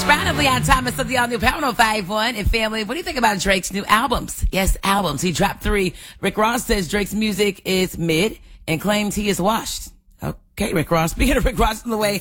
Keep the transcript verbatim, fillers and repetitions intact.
Brown and Leon Thomas of the all-new Power oh five one. And family, what do you think about Drake's new albums? Yes, albums. He dropped three. Rick Ross says Drake's music is mid and claims he is washed. Okay, Rick Ross. Speaking of Rick Ross on the way,